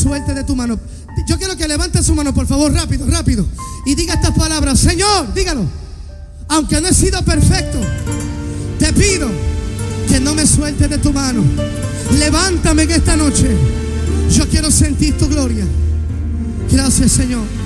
suelte de tu mano. Yo quiero que levante su mano, por favor, rápido, rápido. Y diga estas palabras. Señor, dígalo. Aunque no he sido perfecto, te pido que no me sueltes de tu mano. Levántame en esta noche. Yo quiero sentir tu gloria. Gracias, Señor.